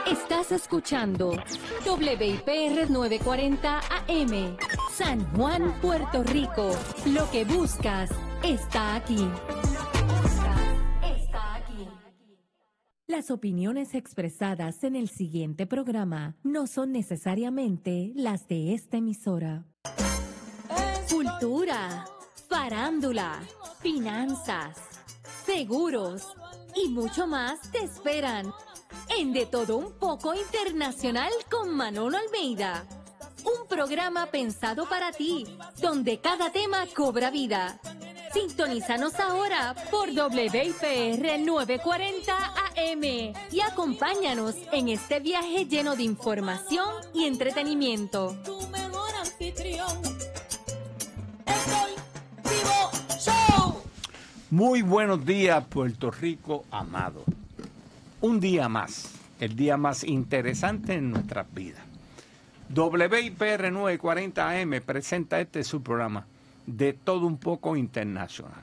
Estás escuchando WIPR 940 AM, San Juan, Puerto Rico. Lo que buscas está aquí. Las opiniones expresadas en el siguiente programa no son necesariamente las de esta emisora. Cultura, farándula, finanzas, seguros y mucho más te esperan en De Todo Un Poco Internacional con Manolo Almeida. Un programa pensado para ti, donde cada tema cobra vida. Sintonízanos ahora por WIPR 940 AM y acompáñanos en este viaje lleno de información y entretenimiento. Tu mejor anfitrión. Estoy vivo show. Muy buenos días, Puerto Rico amado. Un día más, el día más interesante en nuestras vidas. WIPR 940 AM presenta su programa De Todo Un Poco Internacional.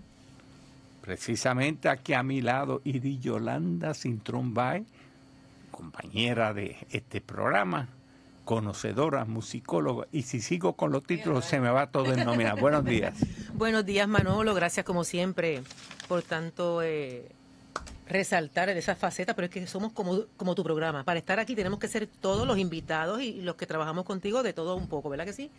Precisamente aquí a mi lado, Iris Yolanda Cintrón Bay, compañera de este programa, conocedora, musicóloga, y si sigo con los títulos se me va todo en nómina. Buenos días. Buenos días, Manolo, gracias como siempre por tanto resaltar en esa faceta, pero es que somos como tu programa. Para estar aquí tenemos que ser todos los invitados y los que trabajamos contigo de todo un poco, ¿verdad que sí?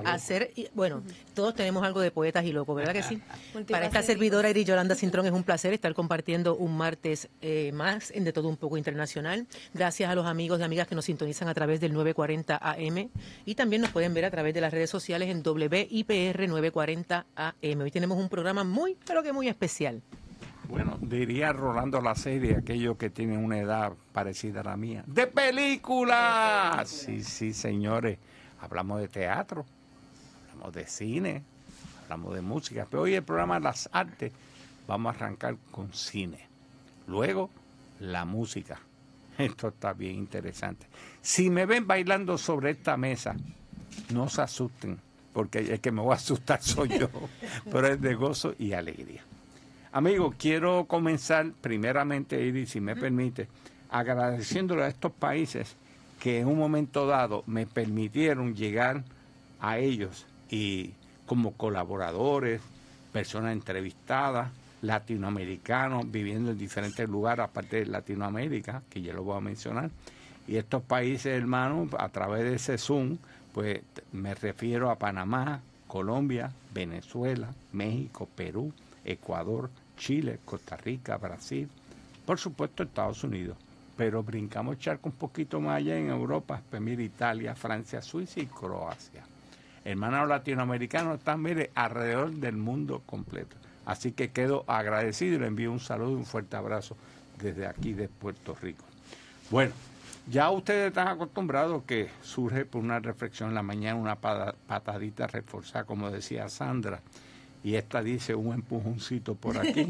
Bueno, todos tenemos algo de poetas y locos, ¿verdad que sí? Para esta servidora Iris Yolanda Cintrón es un placer estar compartiendo un martes más en De Todo Un Poco Internacional. Gracias a los amigos y amigas que nos sintonizan a través del 940 AM y también nos pueden ver a través de las redes sociales en WIPR 940 AM. Hoy tenemos un programa muy, pero que muy especial. Bueno, diría Rolando la serie, aquellos que tienen una edad parecida a la mía. ¡De películas! Sí, señores. Hablamos de teatro, hablamos de cine, hablamos de música. Pero hoy el programa Las Artes, vamos a arrancar con cine. Luego, la música. Esto está bien interesante. Si me ven bailando sobre esta mesa, no se asusten, porque el que me voy a asustar soy yo. Pero es de gozo y alegría. Amigos, quiero comenzar primeramente, Iris, si me permite, agradeciéndole a estos países que en un momento dado me permitieron llegar a ellos y como colaboradores, personas entrevistadas, latinoamericanos viviendo en diferentes lugares aparte de Latinoamérica, que ya lo voy a mencionar. Y estos países, hermanos, a través de ese Zoom, pues me refiero a Panamá, Colombia, Venezuela, México, Perú, Ecuador, Chile, Costa Rica, Brasil, por supuesto Estados Unidos, pero brincamos charco un poquito más allá en Europa, pues mire, Italia, Francia, Suiza y Croacia. Hermanos latinoamericanos están, mire, alrededor del mundo completo. Así que quedo agradecido y le envío un saludo y un fuerte abrazo desde aquí de Puerto Rico. Bueno, ya ustedes están acostumbrados que surge por una reflexión en la mañana, una patadita reforzada, como decía Sandra, y esta dice un empujoncito por aquí.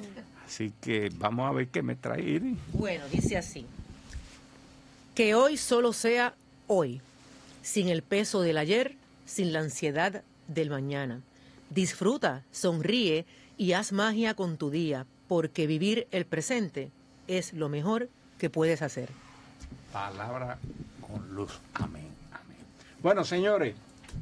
Así que vamos a ver qué me trae Iris. Bueno, dice así. Que hoy solo sea hoy, sin el peso del ayer, sin la ansiedad del mañana. Disfruta, sonríe y haz magia con tu día, porque vivir el presente es lo mejor que puedes hacer. Palabra con luz. Amén, amén. Bueno, señores,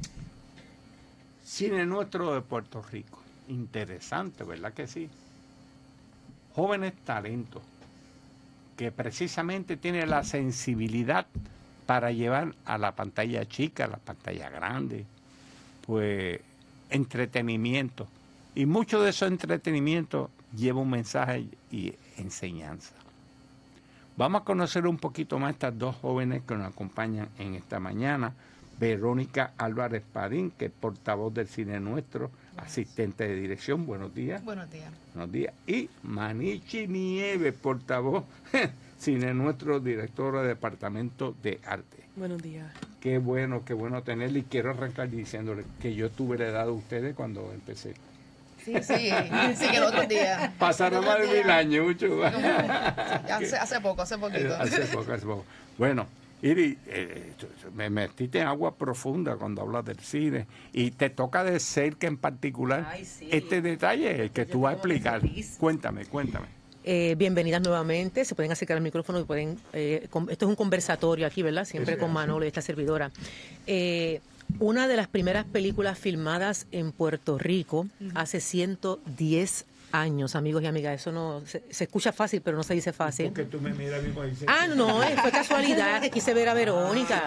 cine nuestro de Puerto Rico. Interesante, ¿verdad que sí? Jóvenes talentos que precisamente tienen la sensibilidad para llevar a la pantalla chica, a la pantalla grande, pues entretenimiento. Y mucho de ese entretenimiento lleva un mensaje y enseñanza. Vamos a conocer un poquito más a estas dos jóvenes que nos acompañan en esta mañana. Verónica Álvarez Padín, que es portavoz del Cine Nuestro, asistente de dirección. Buenos días. Buenos días. Buenos días. Y Manichi Nieves, portavoz Cine Nuestro, directora de Departamento de Arte. Buenos días. Qué bueno tenerle. Y quiero arrancar diciéndole que yo tuve la edad de ustedes cuando empecé. Sí, que el otro día. Pasaron más de 1000 años, mucho más. Hace poquito. Hace poco. Bueno, Iris, me metiste en agua profunda cuando hablas del cine y te toca de cerca en particular. Ay, sí. Este detalle el que tú vas a explicar. Cuéntame. Bienvenidas nuevamente, se pueden acercar al micrófono y pueden, esto es un conversatorio aquí, ¿verdad? Siempre con Manolo y esta servidora. Una de las primeras películas filmadas en Puerto Rico hace 110 años, amigos y amigas. Eso no se escucha fácil, pero no se dice fácil. Porque tú me miras mismo y dices... No, fue casualidad que quise ver a Verónica.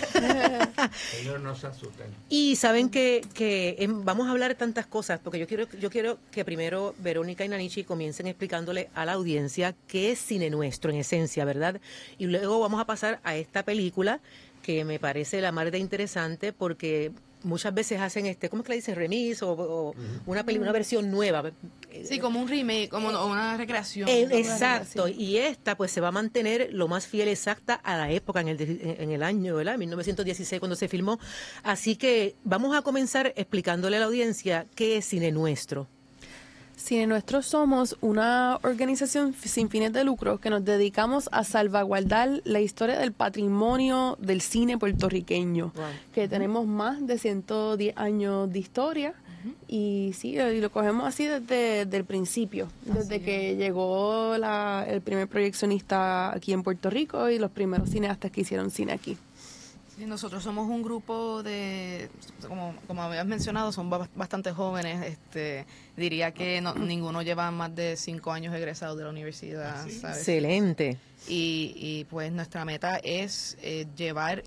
Ellos no se asustan. Y saben que vamos a hablar de tantas cosas, porque yo quiero que primero Verónica y Nanichi comiencen explicándole a la audiencia qué es cine nuestro en esencia, ¿verdad? Y luego vamos a pasar a esta película que me parece la más de interesante porque muchas veces hacen ¿cómo es que le dicen? Remix o una versión nueva. Sí, como un remake, como una recreación. Exacto, y esta pues se va a mantener lo más fiel exacta a la época en el año, ¿verdad? 1916 cuando se filmó. Así que vamos a comenzar explicándole a la audiencia qué es Cine Nuestro. Cine Nuestro somos una organización sin fines de lucro que nos dedicamos a salvaguardar la historia del patrimonio del cine puertorriqueño, que tenemos más de 110 años de historia y sí, y lo cogemos así desde el principio, desde que llegó el primer proyeccionista aquí en Puerto Rico y los primeros cineastas que hicieron cine aquí. Sí, nosotros somos un grupo de, como habías mencionado, son bastante jóvenes. Diría que ninguno lleva más de 5 años egresados de la universidad. ¿Sabes? Excelente. Y pues nuestra meta es llevar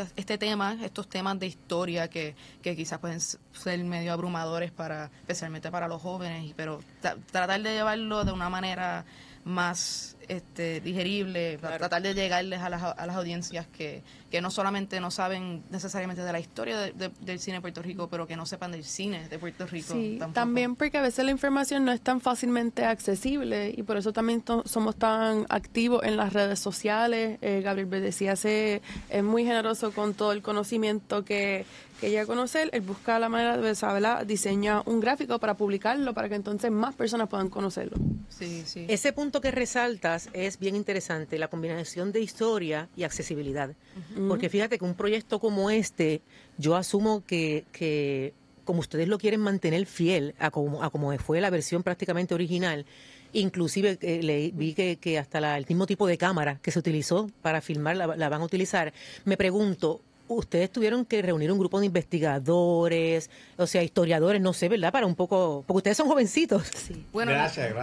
estos temas de historia que quizás pueden ser medio abrumadores especialmente para los jóvenes, pero tratar de llevarlo de una manera más digerible, claro. Tratar de llegarles a las audiencias que no solamente no saben necesariamente de la historia del cine de Puerto Rico, pero que no sepan del cine de Puerto Rico. Sí, tampoco. También porque a veces la información no es tan fácilmente accesible y por eso también somos tan activos en las redes sociales. Gabriel Verdecía es muy generoso con todo el conocimiento que llega a conocer. Él busca la manera de saberla, diseña un gráfico para publicarlo, para que entonces más personas puedan conocerlo. Sí, sí. Ese punto que resaltas es bien interesante, la combinación de historia y accesibilidad. Porque fíjate que un proyecto como este, yo asumo que como ustedes lo quieren mantener fiel a como fue la versión prácticamente original, inclusive vi que hasta el mismo tipo de cámara que se utilizó para filmar la van a utilizar. Me pregunto, ustedes tuvieron que reunir un grupo de investigadores, o sea, historiadores, no sé, ¿verdad? Para un poco, porque ustedes son jovencitos. Sí. Bueno, Gracias.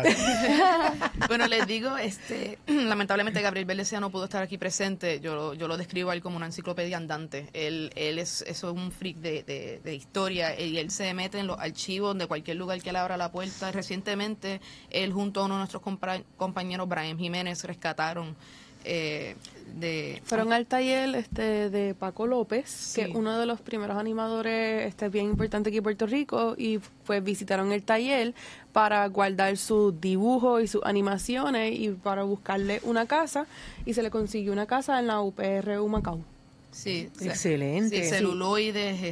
Bueno, les digo, lamentablemente Gabriel Verdecía no pudo estar aquí presente. Yo lo describo a él como una enciclopedia andante. Él es un freak de historia y él se mete en los archivos de cualquier lugar que le abra la puerta. Recientemente, él junto a uno de nuestros compañeros, Brian Jiménez, rescataron fueron al taller de Paco López, Sí. que es uno de los primeros animadores bien importante aquí en Puerto Rico, y pues visitaron el taller para guardar sus dibujos y sus animaciones y para buscarle una casa, y se le consiguió una casa en la UPR Humacao. Sí, Excelente. Sí, celuloides,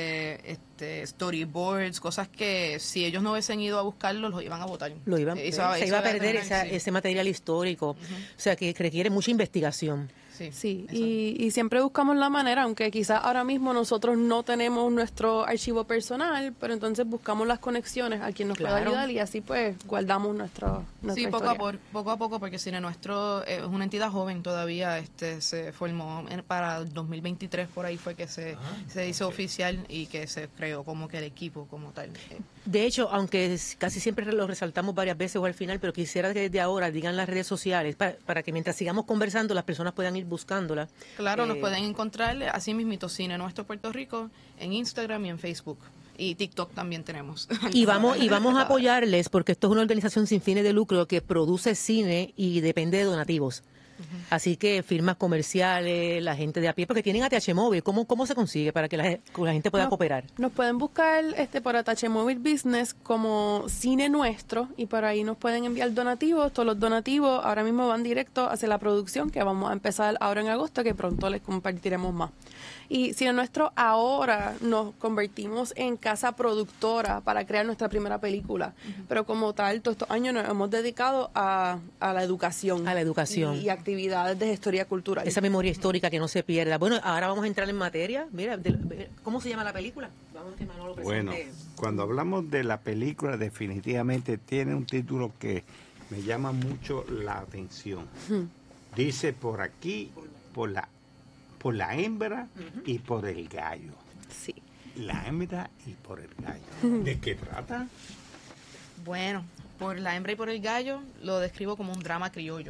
storyboards, cosas que si ellos no hubiesen ido a buscarlos, los iban a botar. Se iba a perder ese material histórico. O sea, que requiere mucha investigación. Sí, y siempre buscamos la manera, aunque quizás ahora mismo nosotros no tenemos nuestro archivo personal, pero entonces buscamos las conexiones a quien nos pueda ayudar y así pues guardamos nuestra Sí, historia. poco a poco, porque Cine Nuestro es una entidad joven todavía, se formó para el 2023, por ahí fue que se hizo oficial y que se creó como que el equipo como tal. De hecho, aunque casi siempre lo resaltamos varias veces o al final, pero quisiera que desde ahora digan las redes sociales para que mientras sigamos conversando las personas puedan ir buscándola. Claro, nos pueden encontrar así mismito Cine Nuestro Puerto Rico en Instagram y en Facebook. Y TikTok también tenemos. Y vamos a apoyarles porque esto es una organización sin fines de lucro que produce cine y depende de donativos. Así que firmas comerciales, la gente de a pie, porque tienen ATH Móvil. ¿Cómo se consigue para que la gente pueda cooperar? Nos pueden buscar por ATH Móvil Business como Cine Nuestro y por ahí nos pueden enviar donativos. Todos los donativos ahora mismo van directo hacia la producción que vamos a empezar ahora en agosto, que pronto les compartiremos más. Y Cine Nuestro ahora nos convertimos en casa productora para crear nuestra primera película. Pero como tal, todos estos años nos hemos dedicado a la educación. A la educación. Y actividades de gestoría cultural. Esa memoria histórica que no se pierda. Bueno, ahora vamos a entrar en materia. Mira, ¿cómo se llama la película? Vamos a que Manolo presente. Bueno, cuando hablamos de la película, definitivamente tiene un título que me llama mucho la atención. Dice por aquí, por la hembra y por el gallo. Sí. La hembra y por el gallo. ¿De qué trata? Bueno, por la hembra y por el gallo lo describo como un drama criollo.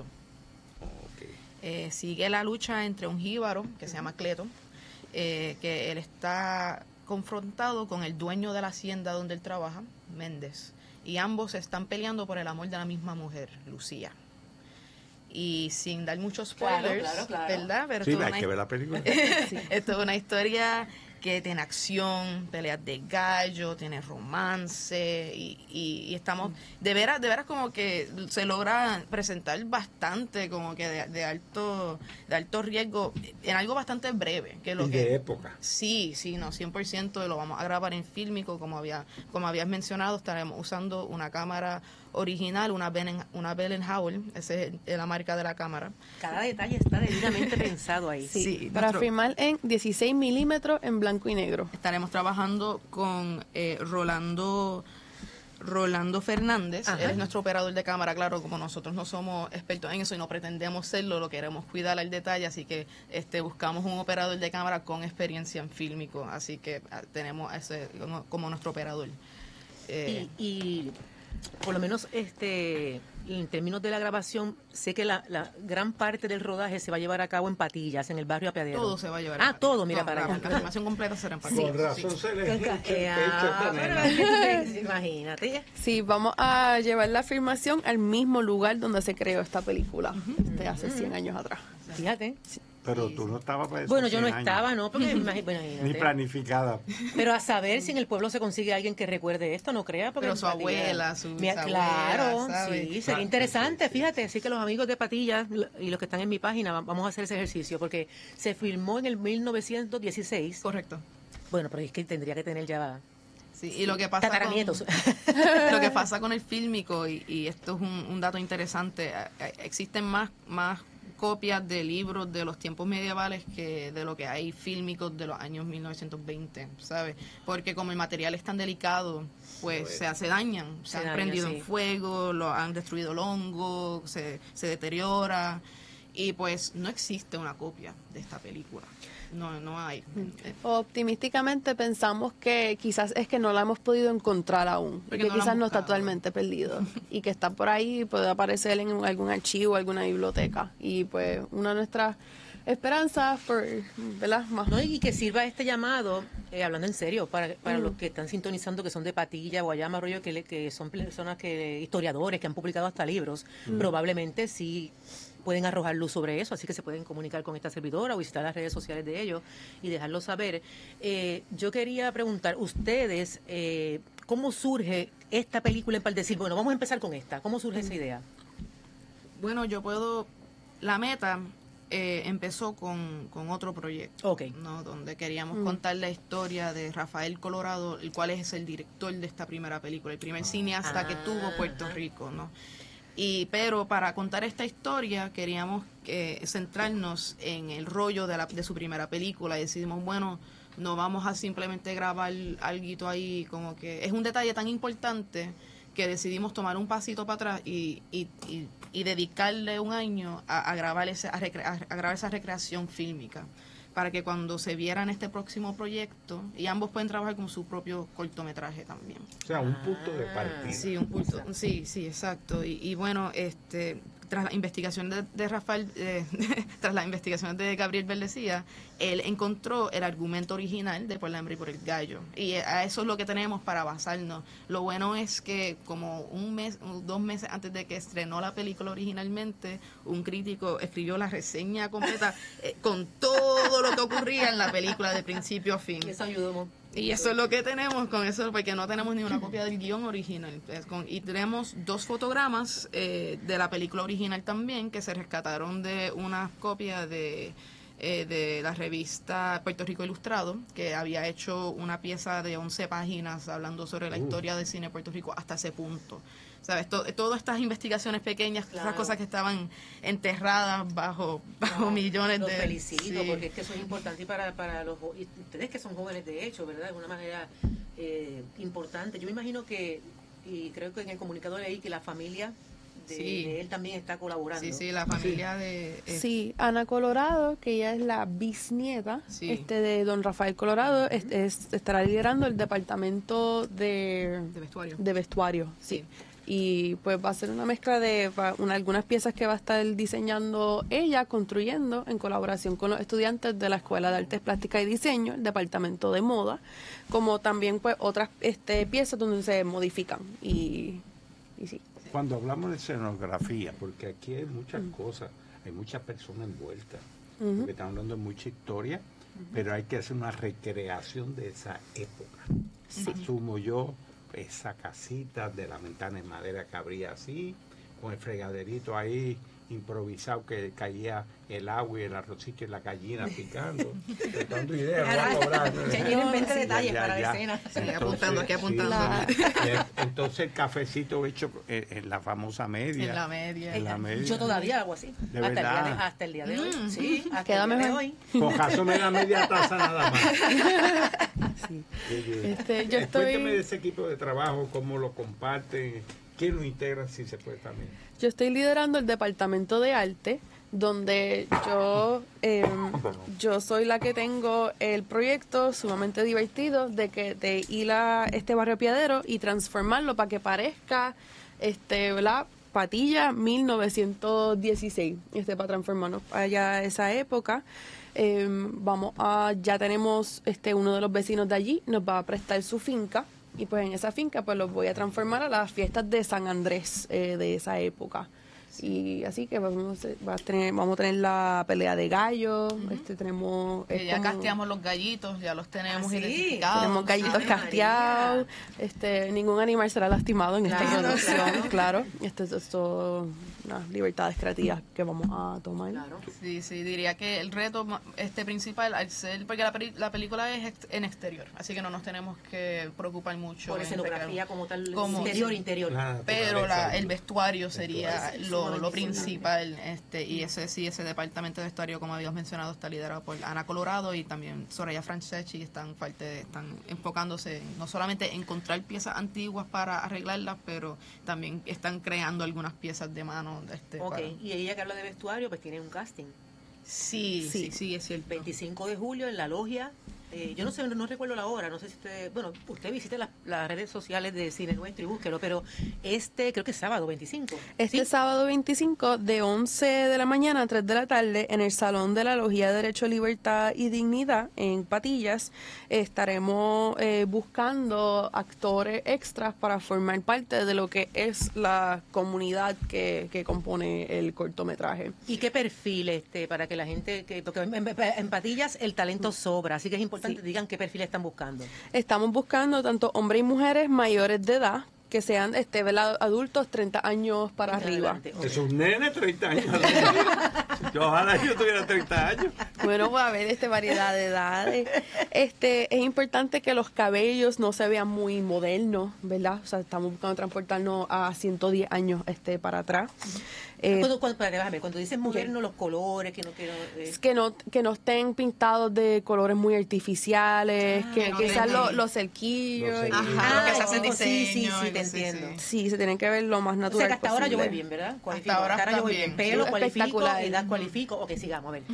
Ok. Sigue la lucha entre un jíbaro que se llama Cleto, que él está confrontado con el dueño de la hacienda donde él trabaja, Méndez, y ambos están peleando por el amor de la misma mujer, Lucía. Y sin dar muchos spoilers, Claro. ¿verdad? Pero Sí, esto es hay una que ver la película. esto es una historia que tiene acción, peleas de gallo, tiene romance y estamos de veras como que se logra presentar bastante como que de alto riesgo en algo bastante breve, que lo Y que de época. Sí, no, 100% lo vamos a grabar en fílmico, como habías mencionado, estaremos usando una cámara original, una Bellenhauer, esa es la marca de la cámara. Cada detalle está debidamente pensado ahí. Sí, Para nuestro- filmar en 16 milímetros en blanco y negro. Estaremos trabajando con Rolando Fernández. Ajá. Él es nuestro operador de cámara. Claro, como nosotros no somos expertos en eso y no pretendemos serlo, lo queremos cuidar al detalle, así que buscamos un operador de cámara con experiencia en fílmico, así que tenemos ese como nuestro operador. Y por lo menos en términos de la grabación, sé que la gran parte del rodaje se va a llevar a cabo en Patillas, en el barrio Apeadero. Todo se va a llevar. Ah, en Patillas. todo, mira No, para la allá. filmación completa será en Patillas. Con razón Sí. se le hincha el pecho a esta Pero nena. es que tú te- imagínate. Sí, vamos a llevar la filmación al mismo lugar donde se creó esta película, hace 100 años atrás. Fíjate. Pero tú no estabas para eso. Bueno, yo no 100 años. estaba, ¿no? Porque bueno, Ni imagínate. planificada. Pero a saber si en el pueblo se consigue alguien que recuerde esto, no crea. Porque Pero en su Patillas- abuela, su Mira, bisabuela, claro, ¿sabe? sí, sería Ah, interesante, sí, sí, fíjate. Así que los amigos de Patillas y los que están en mi página, vamos a hacer ese ejercicio, porque se filmó en el 1916. Correcto. Bueno, pero es que tendría que tener ya Sí, y lo que pasa tataranietos. lo que pasa con el fílmico, y esto es un dato interesante, existen más copias de libros de los tiempos medievales que de lo que hay fílmicos de los años 1920, ¿sabes? Porque como el material es tan delicado, pues se dañan, se han daña, prendido sí. en fuego, lo han destruido el hongo, se deteriora, y pues no existe una copia de esta película. No hay. Optimísticamente pensamos que quizás es que no la hemos podido encontrar aún, y Porque que no la quizás han no está buscado. totalmente perdido y que está por ahí y puede aparecer en algún archivo, alguna biblioteca. Y pues una de nuestras esperanzas, ¿verdad? Más No, y que sirva este llamado, hablando en serio, para los que están sintonizando, que son de Patilla, Guayama, Arroyo, que son personas historiadores, que han publicado hasta libros, probablemente sí pueden arrojar luz sobre eso, así que se pueden comunicar con esta servidora o visitar las redes sociales de ellos y dejarlo saber. Yo quería preguntar, ustedes, ¿cómo surge esta película para decir, bueno, vamos a empezar con esta? ¿Cómo surge esa idea? Bueno, la meta empezó con otro proyecto, Ok. ¿no? Donde queríamos contar la historia de Rafael Colorado, el cual es el director de esta primera película, el primer cineasta que tuvo Puerto Rico, ¿no? Pero para contar esta historia queríamos centrarnos en el rollo de su primera película, y decidimos, bueno, no vamos a simplemente grabar alguito ahí, como que es un detalle tan importante que decidimos tomar un pasito para atrás y dedicarle un año a grabar grabar esa recreación fílmica, para que cuando se viera en este próximo proyecto, y ambos pueden trabajar con su propio cortometraje también. O sea, un punto de partida. Sí, un punto. Sí, exacto. Y bueno, tras la investigación de Rafael, tras las investigaciones de Gabriel Verdecía, él encontró el argumento original de Por la hembra y por el gallo. Y a eso es lo que tenemos para basarnos. Lo bueno es que como 1 mes, 2 meses antes de que estrenó la película originalmente, un crítico escribió la reseña completa con todo lo que ocurría en la película de principio a fin. Y eso ayudó. Y eso es lo que tenemos con eso, porque no tenemos ni una copia del guión original. Y tenemos 2 fotogramas de la película original también, que se rescataron de una copia de la revista Puerto Rico Ilustrado, que había hecho una pieza de 11 páginas hablando sobre la historia del cine de Puerto Rico hasta ese punto. ¿Sabes? Todas estas investigaciones pequeñas, Claro. esas cosas que estaban enterradas bajo millones Los de... felicito, sí. porque es que eso es importante y para y ustedes que son jóvenes de hecho, ¿verdad? De una manera importante. Yo me imagino que, y creo que en el comunicado leí que la familia Sí. él también está colaborando. Sí, la familia de... Sí, Ana Colorado, que ella es la bisnieta Sí. de don Rafael Colorado, estará liderando el departamento de vestuario. de vestuario, sí. Y pues va a ser una mezcla de algunas piezas que va a estar diseñando ella, construyendo en colaboración con los estudiantes de la Escuela de Artes Plásticas y Diseño, el departamento de moda, como también pues otras piezas donde se modifican y sí. Cuando hablamos de escenografía, porque aquí hay muchas cosas, hay muchas personas envueltas, porque estamos hablando de mucha historia, pero hay que hacer una recreación de esa época. Asumo yo, esa casita de la ventana de madera que abría así, con el fregaderito ahí improvisado que caía el agua y el arrocito y la gallina picando. Dando ideas, voy a cobrar. Ya tienen 20 detalles para la escena. Sí, apuntando. Entonces el cafecito hecho en la famosa media. En la media. En la media. Yo todavía hago así. ¿De hasta, verdad? hasta el día de hoy. Sí, hasta Queda el día de mejor. hoy. Cojazo me da media taza nada más. Yo Cuénteme de estoy, ese equipo de trabajo, cómo lo comparten, quién lo integra, si se puede también. yo estoy liderando el departamento de arte, donde yo soy la que tengo el proyecto sumamente divertido de ir a este barrio Piadero y transformarlo para que parezca ¿verdad? Patilla 1916, para transformarnos allá a esa época. Ya tenemos uno de los vecinos de allí, nos va a prestar su finca, y pues en esa finca pues los voy a transformar a las fiestas de San Andrés de esa época. Y así que vamos a tener la pelea de gallos, tenemos... Que ya casteamos los gallitos, ya los tenemos sí. identificados. Tenemos gallitos Ave casteados, ningún animal será lastimado en esta Claro, producción, claro. Esto es todo unas libertades creativas que vamos a tomar. Claro. Sí, diría que el reto principal, al ser, porque la película es en exterior, así que no nos tenemos que preocupar mucho. Por en escenografía recrear. como tal, Como- interior. Pero el vestuario sería lo sumamente principal, y ese departamento de vestuario, como habíamos mencionado, está liderado por Ana Colorado y también Soraya Franceschi, están enfocándose no solamente en encontrar piezas antiguas para arreglarlas, pero también están creando algunas piezas de mano. Ok, y ella que habla de vestuario, pues tiene un casting. Sí, es cierto. 25 de julio en la logia. Yo no sé, no recuerdo la hora, no sé si usted visite las redes sociales de Cine Nuestro y búsquelo, pero creo que es sábado 25. Este ¿sí? sábado 25 de 11 de la mañana a 3 de la tarde en el Salón de la Logia de Derecho, Libertad y Dignidad en Patillas estaremos buscando actores extras para formar parte de lo que es la comunidad que compone el cortometraje. ¿Y qué perfil para que la gente porque en Patillas el talento sobra, así que es importante que digan qué perfil están buscando? Estamos buscando tanto hombres y mujeres mayores de edad que sean ¿verdad? Adultos 30 años para arriba. Adelante, ok. Es un nene, 30 años. Ojalá yo tuviera 30 años. Bueno, va a haber variedad de edades. Es importante que los cabellos no se vean muy modernos, ¿verdad? O sea, estamos buscando transportarnos a 110 años para atrás. Cuando dices moderno, los colores, Que no estén pintados de colores muy artificiales, que no sean tengan- los cerquillos. Los cerquillos. Ajá, que se hacen sí, diseño, te sí, entiendo. Sí, se tienen que ver lo más O natural sea que hasta ahora yo posible. voy bien, ¿verdad? Cualifico. Hasta ahora yo voy estás bien. bien. Pelo, Sí, cualifico, espectacular. edad cualifico. Ok, sigamos, a ver.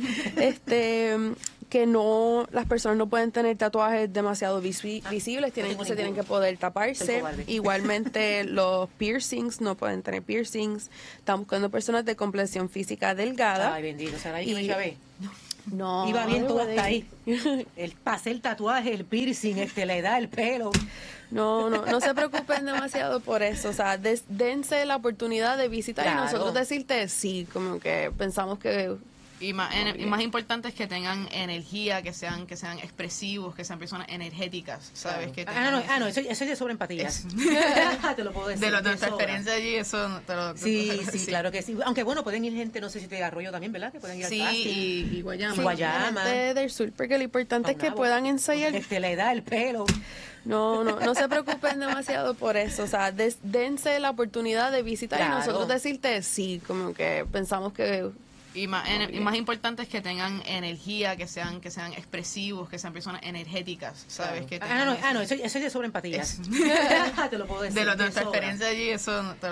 Que no, las personas no pueden tener tatuajes demasiado visibles, tengo se tienen ninguno. que poder Soy taparse. cobarde. Igualmente los piercings, no pueden tener piercings. Estamos buscando personas de complexión física delgada. Ay, bendito. O sea, ahí que Y- me llavé. No, Iba bien todo puede hasta ir. ahí. Pasé el tatuaje, el piercing, la edad, el pelo. No se preocupen demasiado por eso. O sea, dense la oportunidad de visitar Claro. y nosotros decirte sí, como que pensamos que... Y más importante es que tengan energía, que sean expresivos, que sean personas energéticas, ¿sabes? Que tengan Eso es de sobre empatías. Te lo puedo decir. de nuestra sobra. experiencia allí, eso te lo... Sí, claro que sí. Aunque bueno, pueden ir gente, no sé si te Arroyo también, ¿verdad? Que pueden ir Sí, al casting. y Guayama. Sí, Guayama. del sur, porque lo importante es que Maunabo. puedan ensayar. La edad, el pelo. No se preocupen demasiado por eso. O sea, dense la oportunidad de visitar Claro. y nosotros decirte sí, como que pensamos que... Y más importante es que tengan energía, que sean expresivos, que sean personas energéticas, ¿sabes? Que tengan Eso es de sobre empatías. Te lo puedo decir. de de nuestra sobra. experiencia allí, eso te